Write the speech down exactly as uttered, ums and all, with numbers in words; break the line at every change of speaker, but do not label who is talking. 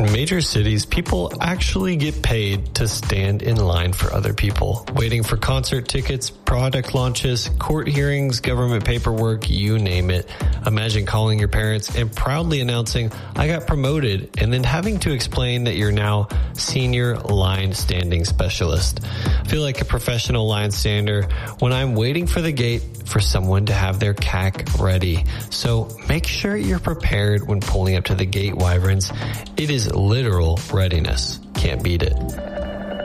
In major cities, people actually get paid to stand in line for other people, waiting for concert tickets, product launches, court hearings, government paperwork, you name it. Imagine calling your parents and proudly announcing, I got promoted, and then having to explain that you're now senior line standing specialist. I feel like a professional line stander when I'm waiting for the gate for someone to have their C A C ready. So make sure you're prepared when pulling up to the gate, Wyverns. It is literal readiness. Can't beat it.